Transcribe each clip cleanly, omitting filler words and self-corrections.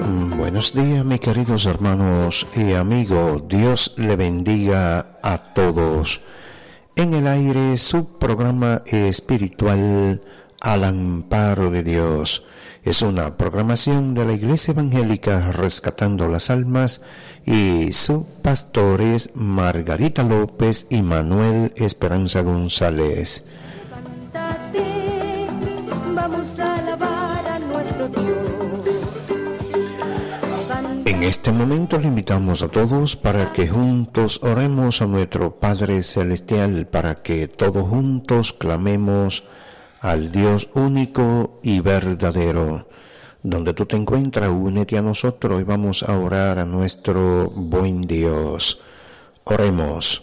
Buenos días, mis queridos hermanos y amigos. Dios le bendiga a todos. En el aire, su programa espiritual Al Amparo de Dios. Es una programación de la Iglesia Evangélica Rescatando las Almas y sus pastores Margarita López y Manuel Esperanza González. Levántate, vamos a alabar a nuestro Dios. En este momento le invitamos a todos para que juntos oremos a nuestro Padre Celestial, para que todos juntos clamemos al Dios único y verdadero. Donde tú te encuentras, únete a nosotros y vamos a orar a nuestro buen Dios. Oremos.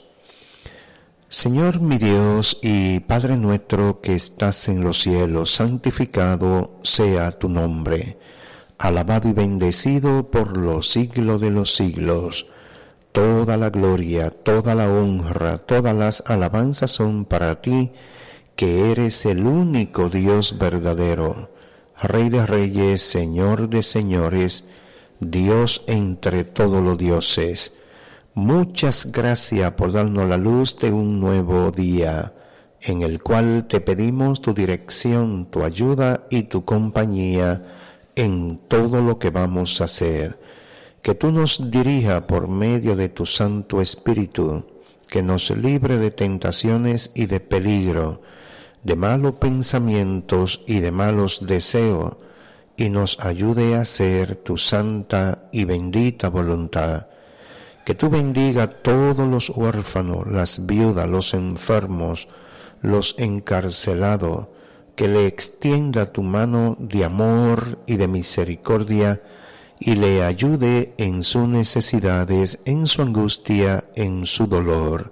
Señor mi Dios y Padre nuestro que estás en los cielos, santificado sea tu nombre. Alabado y bendecido por los siglos de los siglos. Toda la gloria, toda la honra, todas las alabanzas son para ti, que eres el único Dios verdadero, Rey de reyes, Señor de señores, Dios entre todos los dioses. Muchas gracias por darnos la luz de un nuevo día, en el cual te pedimos tu dirección, tu ayuda y tu compañía en todo lo que vamos a hacer. Que tú nos dirijas por medio de tu Santo Espíritu, que nos libre de tentaciones y de peligro, de malos pensamientos y de malos deseos, y nos ayude a hacer tu santa y bendita voluntad. Que tú bendiga a todos los huérfanos, las viudas, los enfermos, los encarcelados, que le extienda tu mano de amor y de misericordia y le ayude en sus necesidades, en su angustia, en su dolor.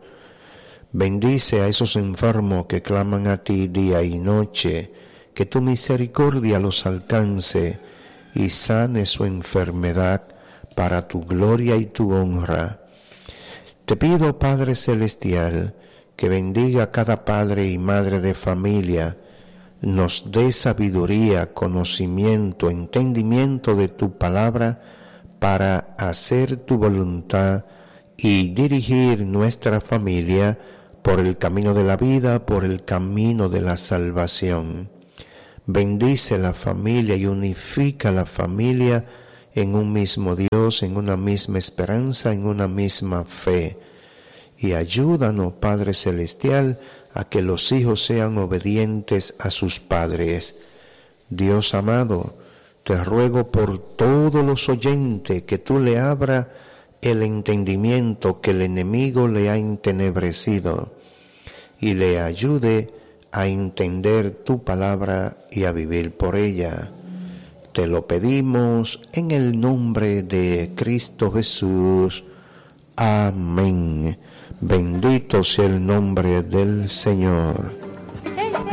Bendice a esos enfermos que claman a ti día y noche, que tu misericordia los alcance y sane su enfermedad para tu gloria y tu honra. Te pido, Padre Celestial, que bendiga a cada padre y madre de familia, nos dé sabiduría, conocimiento, entendimiento de tu palabra para hacer tu voluntad y dirigir nuestra familia por el camino de la vida, por el camino de la salvación. Bendice la familia y unifica la familia en un mismo Dios, en una misma esperanza, en una misma fe. Y ayúdanos, Padre Celestial, a que los hijos sean obedientes a sus padres. Dios amado, te ruego por todos los oyentes que tú le abras el entendimiento que el enemigo le ha entenebrecido y le ayude a entender tu palabra y a vivir por ella. Te lo pedimos en el nombre de Cristo Jesús. Amén. Bendito sea el nombre del Señor.